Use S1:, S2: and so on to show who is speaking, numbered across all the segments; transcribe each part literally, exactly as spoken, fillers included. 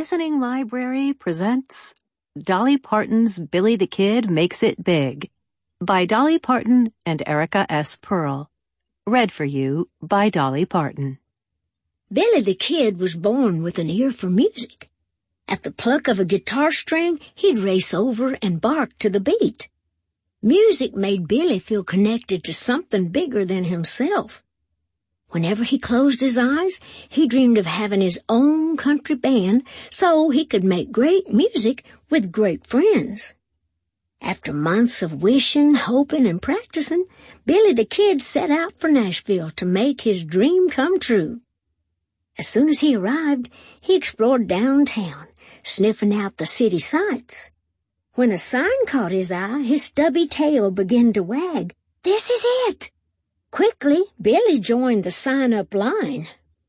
S1: Listening Library presents Dolly Parton's Billy the Kid Makes It Big by Dolly Parton and Erica S. Pearl. Read for you by Dolly Parton.
S2: Billy the Kid was born with an ear for music. At the pluck of a guitar string, he'd race over and bark to the beat. Music made Billy feel connected to something bigger than himself. Whenever he closed his eyes, he dreamed of having his own country band so he could make great music with great friends. After months of wishing, hoping, and practicing, Billy the Kid set out for Nashville to make his dream come true. As soon as he arrived, he explored downtown, sniffing out the city sights. When a sign caught his eye, his stubby tail began to wag. "This is it!" Quickly, Billy joined the sign-up line.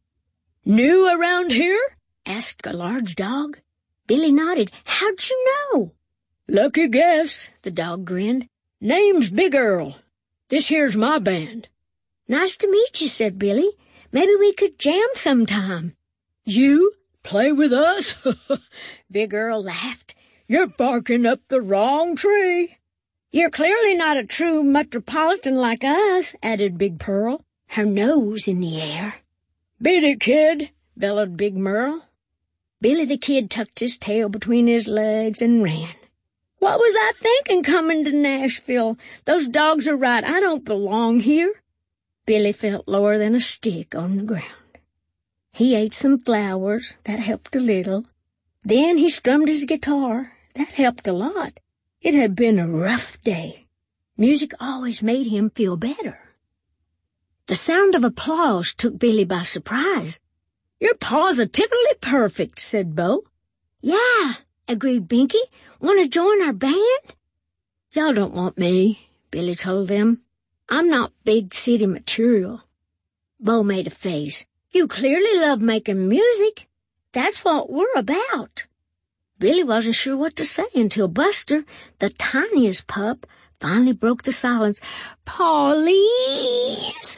S2: "New around here?" asked a large dog. Billy nodded. "How'd you know?" "Lucky guess," the dog grinned. "Name's Big Earl. This here's my band." "Nice to meet you," said Billy. "Maybe we could jam sometime." "You play with us?" Big Earl laughed. "You're barking up the wrong tree." "You're clearly not a true metropolitan like us," added Big Pearl, her nose in the air. "Beat it, kid," bellowed Big Merle. Billy the Kid tucked his tail between his legs and ran. "What was I thinking coming to Nashville? Those dogs are right. I don't belong here." Billy felt lower than a stick on the ground. He ate some flowers. That helped a little. Then he strummed his guitar. That helped a lot. It had been a rough day. Music always made him feel better. The sound of applause took Billy by surprise. "You're positively perfect," said Bo. "Yeah," agreed Binky. "Want to join our band?" "Y'all don't want me," Billy told them. "I'm not big city material." Bo made a face. "You clearly love making music. That's what we're about." Billy wasn't sure what to say until Buster, the tiniest pup, finally broke the silence. "Please."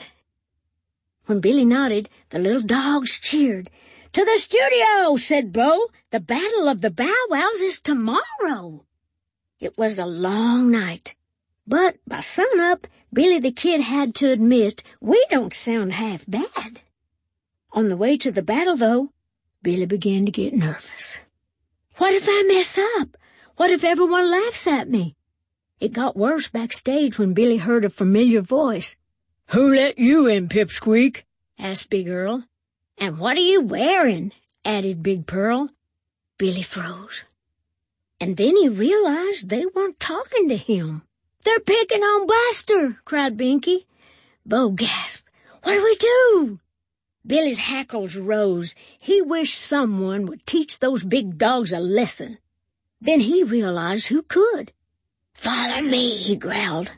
S2: When Billy nodded, the little dogs cheered. "To the studio," said Bo. "The Battle of the Bow Wows is tomorrow." It was a long night, but by sunup, Billy the Kid had to admit we don't sound half bad. On the way to the battle, though, Billy began to get nervous. What if I mess up? What if everyone laughs at me? It got worse backstage when Billy heard a familiar voice. "Who let you in, Pipsqueak?" asked Big Earl. "And what are you wearing?" added Big Pearl. Billy froze. And then he realized they weren't talking to him. "They're picking on Buster," cried Binky. Bo gasped. "What do we do?" Billy's hackles rose. He wished someone would teach those big dogs a lesson. Then he realized who could. "Follow me," he growled.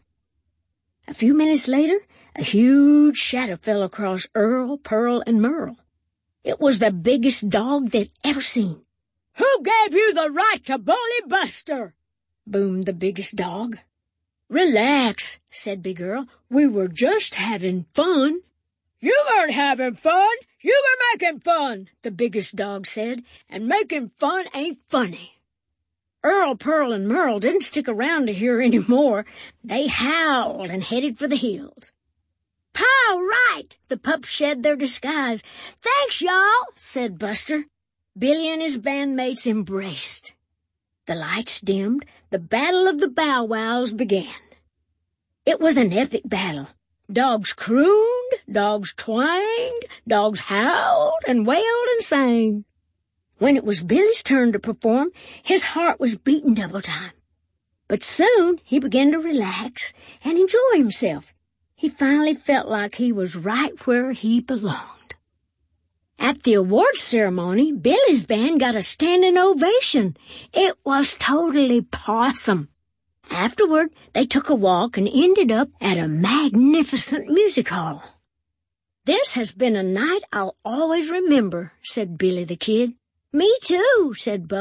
S2: A few minutes later, a huge shadow fell across Earl, Pearl, and Merle. It was the biggest dog they'd ever seen. "Who gave you the right to bully Buster?" boomed the biggest dog. "Relax," said Big Earl. "We were just having fun." "You weren't having fun. You were making fun," the biggest dog said, "and making fun ain't funny." Earl, Pearl, and Merle didn't stick around to hear any more. They howled and headed for the hills. "Pow, right!" The pups shed their disguise. "Thanks, y'all," said Buster. Billy and his bandmates embraced. The lights dimmed. The Battle of the Bow Wows began. It was an epic battle. Dogs crooned, dogs twanged, dogs howled and wailed and sang. When it was Billy's turn to perform, his heart was beating double time. But soon he began to relax and enjoy himself. He finally felt like he was right where he belonged. At the awards ceremony, Billy's band got a standing ovation. It was totally pawsome. Afterward, they took a walk and ended up at a magnificent music hall. "This has been a night I'll always remember," said Billy the Kid. "Me too," said Bo.